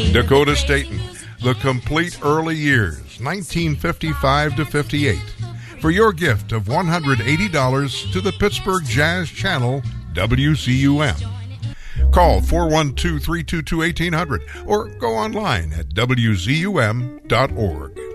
Dakota Staten, The Complete Early Years, 1955 to 58. For your gift of $180 to the Pittsburgh Jazz Channel, WCUM. Call 412-322-1800 or go online at WZUM.org.